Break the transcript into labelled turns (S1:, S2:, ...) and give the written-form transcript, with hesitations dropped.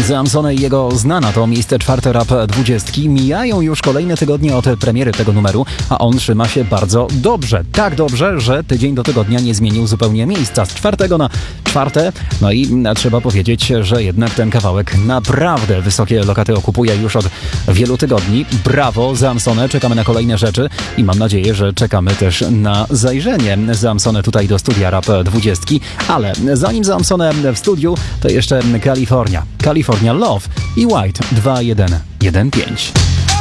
S1: Zamsone i jego znana to miejsce 4 rap 20. Mijają już kolejne tygodnie od premiery tego numeru, a on trzyma się bardzo dobrze. Tak dobrze, że tydzień do tygodnia nie zmienił zupełnie miejsca. Z 4 na 4. No i trzeba powiedzieć, że jednak ten kawałek naprawdę wysokie lokaty okupuje już od wielu tygodni. Brawo, Zamsone, czekamy na kolejne rzeczy i mam nadzieję, że czekamy też na zajrzenie Zamsone tutaj do studia rap 20. Ale zanim Zamsone w studiu, to jeszcze California Love i White 2115.